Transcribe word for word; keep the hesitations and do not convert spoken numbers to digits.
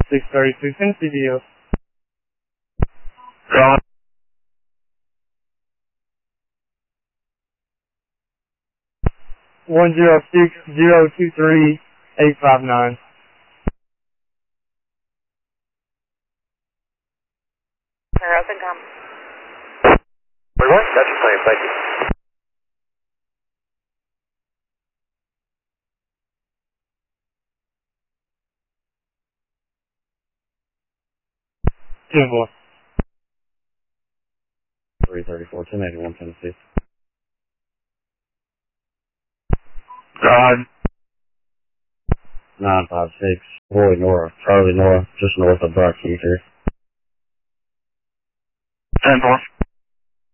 six thirty-six in C D O. Calling. one zero six zero two three eight five nine. Open com. Wait, what? That's the same, thank you. ten four. three thirty-four, ten eighty-one, Tennessee. God. nine five six, Roy Nora, Charlie Nora, just north of Brock Heath here. ten four.